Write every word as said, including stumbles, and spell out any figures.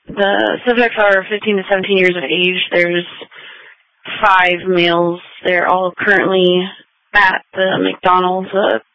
The suspects are fifteen to seventeen years of age. There's five males. They're all currently at the McDonald's. Uh,